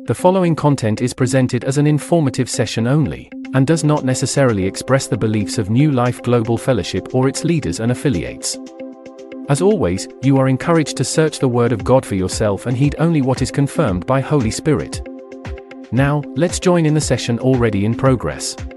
The following content is presented as an informative session only, and does not necessarily express the beliefs of New Life Global Fellowship or its leaders and affiliates. As always, you are encouraged to search the Word of God for yourself and heed only what is confirmed by Holy Spirit. Now, let's join in the session already in progress.